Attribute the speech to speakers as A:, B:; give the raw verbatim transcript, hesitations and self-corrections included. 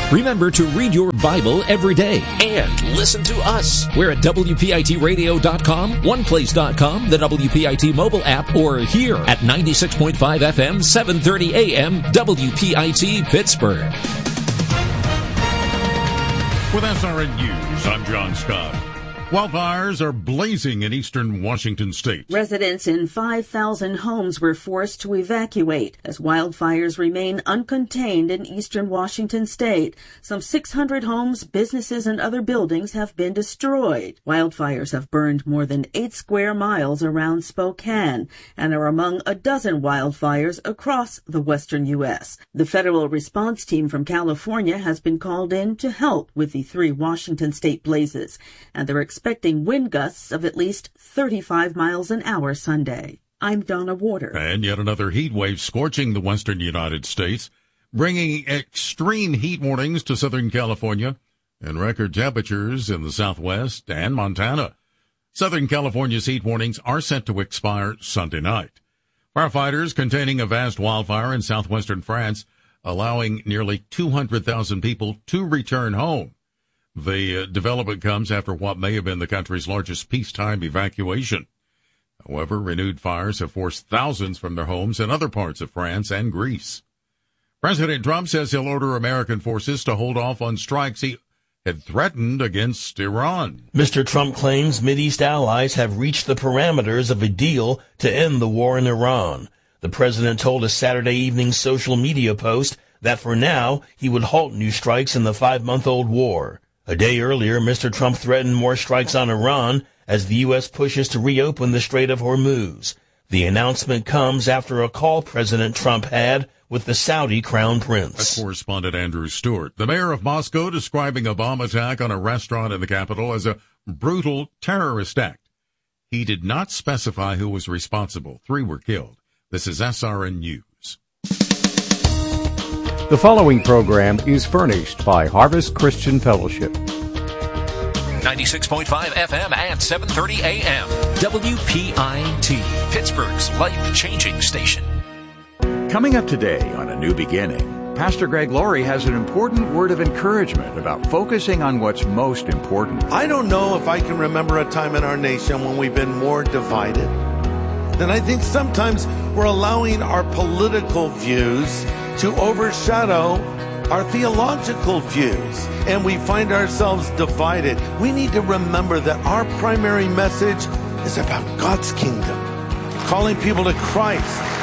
A: Remember to read your Bible every day and listen to us. We're at W P I T radio dot com, one place dot com, the W P I T mobile app, or here at ninety-six point five F M, seven thirty A M, W P I T Pittsburgh.
B: With S R N News, I'm John Scott. Wildfires are blazing in eastern Washington state.
C: Residents in five thousand homes were forced to evacuate as wildfires remain uncontained in eastern Washington state. Some six hundred homes, businesses, and other buildings have been destroyed. Wildfires have burned more than eight square miles around Spokane and are among a dozen wildfires across the western U S. The federal response team from California has been called in to help with the three Washington state blazes, and they're expecting wind gusts of at least thirty-five miles an hour Sunday. I'm Donna Warder.
B: And yet another heat wave scorching the western United States, bringing extreme heat warnings to Southern California and record temperatures in the Southwest and Montana. Southern California's heat warnings are set to expire Sunday night. Firefighters containing a vast wildfire in southwestern France, allowing nearly two hundred thousand people to return home. The uh, development comes after what may have been the country's largest peacetime evacuation. However, renewed fires have forced thousands from their homes in other parts of France and Greece. President Trump says he'll order American forces to hold off on strikes he had threatened against Iran.
D: Mister Trump claims Mideast allies have reached the parameters of a deal to end the war in Iran. The president told a Saturday evening social media post that for now he would halt new strikes in the five-month-old war. A day earlier, Mister Trump threatened more strikes on Iran as the U S pushes to reopen the Strait of Hormuz. The announcement comes after a call President Trump had with the Saudi Crown Prince.
B: That's correspondent Andrew Stewart. The mayor of Moscow describing a bomb attack on a restaurant in the capital as a brutal terrorist act. He did not specify who was responsible. Three were killed. This is S R N News.
E: The following program is furnished by Harvest Christian Fellowship.
A: ninety-six point five F M at seven thirty A M. W P I T, Pittsburgh's life-changing station.
F: Coming up today on A New Beginning, Pastor Greg Laurie has an important word of encouragement about focusing on what's most important.
G: I don't know if I can remember a time in our nation when we've been more divided. And I think sometimes we're allowing our political views to overshadow our theological views, and we find ourselves divided. We need to remember that our primary message is about God's kingdom, calling people to Christ,